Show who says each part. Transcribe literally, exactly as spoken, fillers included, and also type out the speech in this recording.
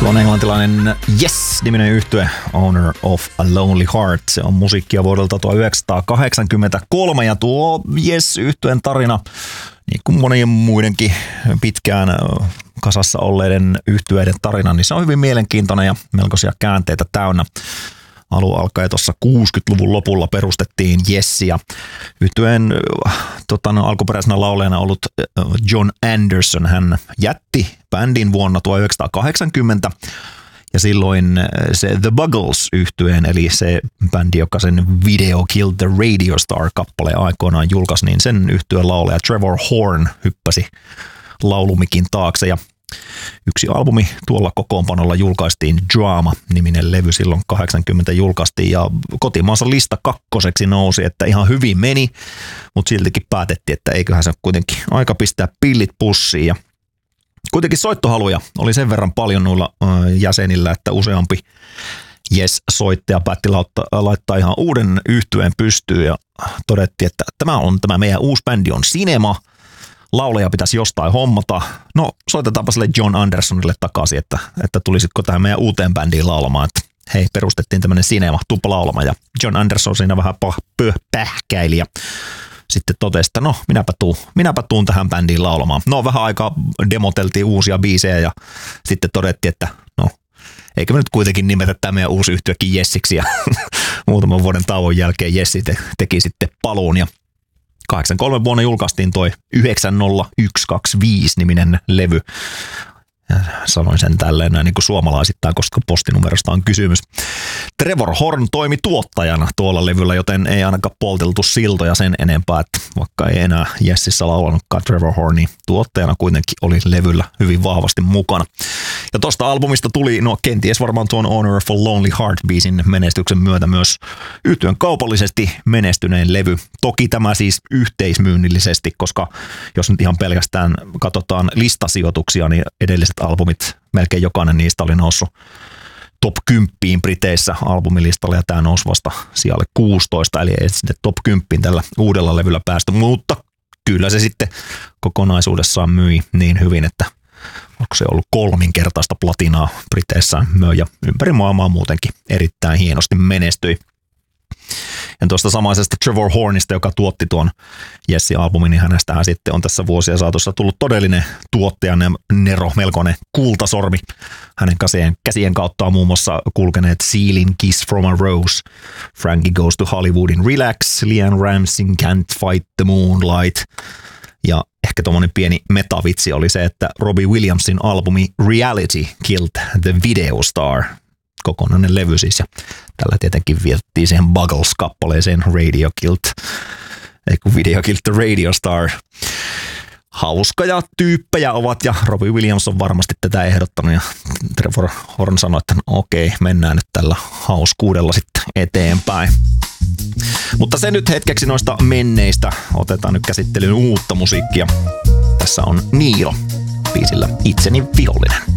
Speaker 1: On englantilainen Yes-niminen yhtye Owner of a Lonely Heart. Se on musiikkia vuodelta tuhatyhdeksänsataakahdeksankymmentäkolme ja tuo Yes-yhtyeen tarina, niin kuin monien muidenkin pitkään kasassa olleiden yhtyeiden tarina, niin se on hyvin mielenkiintoinen ja melkoisia käänteitä täynnä. Alun alkaen tuossa kuusikymmentäluvun lopulla perustettiin Yes ja yhtyeen tota, no, alkuperäisenä laulajana ollut John Anderson. Hän jätti bändin vuonna tuhatyhdeksänsataakahdeksankymmentä ja silloin se The Buggles-yhtyeen, eli se bändi, joka sen Video Killed the Radio Star-kappaleen aikoinaan julkaisi, niin sen yhtyeen laulaja Trevor Horn hyppäsi laulumikin taakse ja yksi albumi tuolla kokoonpanolla julkaistiin, Drama-niminen levy silloin kahdeksankymmentä julkaistiin ja kotimaansa lista kakkoseksi nousi, että ihan hyvin meni, mutta siltikin päätettiin, että eiköhän se kuitenkin aika pistää pillit pussiin ja kuitenkin soittohaluja oli sen verran paljon noilla jäsenillä, että useampi Yes-soittaja päätti laittaa ihan uuden yhtyeen pystyyn ja todettiin, että tämä on tämä meidän uusi bändi on Cinema. Laulaja pitäisi jostain hommata. No, soitetaanpa sille John Andersonille takaisin, että, että tulisitko tähän meidän uuteen bändiin laulamaan. Että hei, perustettiin tämmöinen Cinema, tuppa laulama. Ja John Anderson siinä vähän pähkäili ja sitten totesi, että no, minäpä tuun, minäpä tuun tähän bändiin laulamaan. No, vähän aikaa demoteltiin uusia biisejä ja sitten todettiin, että no, eikö me nyt kuitenkin nimetä tämä meidän uusi yhtyekin Jessiksi. Ja muutaman vuoden tauon jälkeen Jessi te, teki sitten paluun ja kahdeksankymmentäkolme vuonna julkaistiin toi yhdeksän nolla yksi kaksi viisi niminen levy. Ja sanoin sen tälleen näin niin kuin suomalaisittain, koska postinumerosta on kysymys. Trevor Horn toimi tuottajana tuolla levyllä, joten ei ainakaan polteltu siltoja sen enempää, että vaikka ei enää Jessissä laulanutkaan Trevor Horn, niin tuottajana kuitenkin oli levyllä hyvin vahvasti mukana. Ja tosta albumista tuli, no kenties varmaan tuon Owner of a Lonely Heart-biisin menestyksen myötä myös yhtyeen kaupallisesti menestyneen levy. Toki tämä siis yhteismyynnillisesti, koska jos nyt ihan pelkästään katsotaan listasijoituksia, niin edelliset albumit, melkein jokainen niistä oli noussut top kymmenen Briteissä albumilistalle ja tämä nousi vasta sijalle kuusitoista, eli ei sitten top kymmenen tällä uudella levyllä päästy, mutta kyllä se sitten kokonaisuudessaan myi niin hyvin, että onko se ollut kolminkertaista platinaa Briteissä möi ja ympäri maailmaa muutenkin erittäin hienosti menestyi. Ja tuosta samaisesta Trevor Hornista, joka tuotti tuon Yes-albumin, niin hänestähän sitten on tässä vuosien saatossa tullut todellinen tuottajan Nero, melkoinen kultasormi. Hänen käsien, käsien kautta on muun muassa kulkeneet Sealin Kiss from a Rose, Frankie Goes to Hollywoodin Relax, Leanne Ramsey Can't Fight the Moonlight. Ja ehkä tuommoinen pieni metavitsi oli se, että Robbie Williamsin albumi Reality Killed the Video Star. Kokonainen levy siis ja tällä tietenkin vietettiin siihen Buggles-kappaleeseen Radio Killed, ei kun Video Killed the Radio Star. Hauskoja tyyppejä ovat ja Robbie Williams on varmasti tätä ehdottanut ja Trevor Horn sanoi, että no okei, mennään nyt tällä hauskuudella sitten eteenpäin. Mutta se nyt hetkeksi noista menneistä, otetaan nyt käsittelyyn uutta musiikkia. Tässä on Niilo biisillä Itseni vihollinen.